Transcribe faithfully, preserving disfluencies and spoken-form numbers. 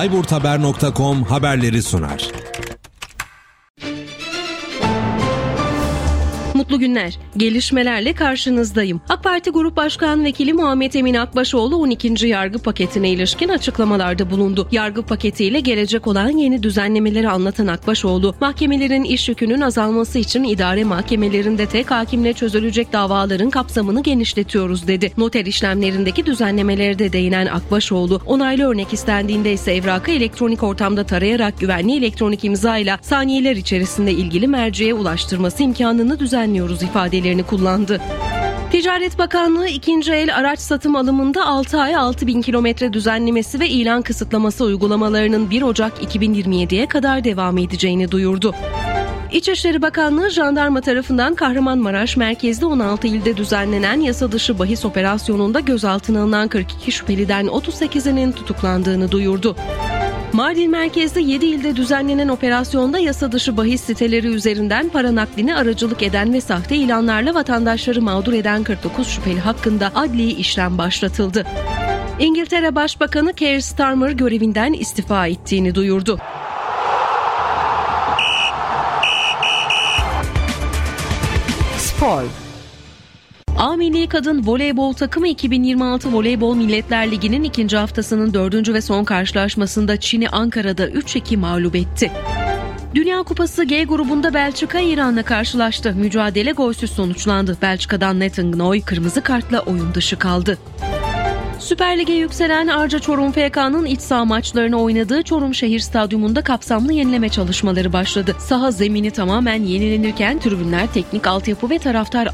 bayburthaber nokta com haberleri sunar. Mutlu günler. Gelişmelerle karşınızdayım. AK Parti Grup Başkan Vekili Muhammed Emin Akbaşoğlu on ikinci yargı paketine ilişkin açıklamalarda bulundu. Yargı paketiyle gelecek olan yeni düzenlemeleri anlatan Akbaşoğlu, mahkemelerin iş yükünün azalması için idare mahkemelerinde tek hakimle çözülecek davaların kapsamını genişletiyoruz dedi. Noter işlemlerindeki düzenlemelere de değinen Akbaşoğlu, onaylı örnek istendiğinde ise evrakı elektronik ortamda tarayarak güvenli elektronik imzayla saniyeler içerisinde ilgili merciye ulaştırması imkanını düzenledi. Düzenliyoruz ifadelerini kullandı. Ticaret Bakanlığı ikinci el araç satım alımında altı ay altı bin kilometre düzenlemesi ve ilan kısıtlaması uygulamalarının bir Ocak iki bin yirmi yediye kadar devam edeceğini duyurdu. İçişleri Bakanlığı jandarma tarafından Kahramanmaraş merkezli on altı ilde düzenlenen yasa dışı bahis operasyonunda gözaltına alınan kırk iki şüpheliden otuz sekizinin tutuklandığını duyurdu. Mardin merkezli yedi ilde düzenlenen operasyonda yasa dışı bahis siteleri üzerinden para naklini aracılık eden ve sahte ilanlarla vatandaşları mağdur eden kırk dokuz şüpheli hakkında adli işlem başlatıldı. İngiltere Başbakanı Keir Starmer görevinden istifa ettiğini duyurdu. Spor. A Milli Kadın Voleybol takımı iki bin yirmi altı Voleybol Milletler Ligi'nin ikinci haftasının dördüncü ve son karşılaşmasında Çin'i Ankara'da üç iki mağlup etti. Dünya Kupası G grubunda Belçika İran'la karşılaştı. Mücadele golsüz sonuçlandı. Belçika'dan Nathan Gnoy kırmızı kartla oyun dışı kaldı. Süper Lig'e yükselen Arca Çorum F K'nın iç saha maçlarını oynadığı Çorum Şehir Stadyumunda kapsamlı yenileme çalışmaları başladı. Saha zemini tamamen yenilenirken tribünler, teknik altyapı ve taraftar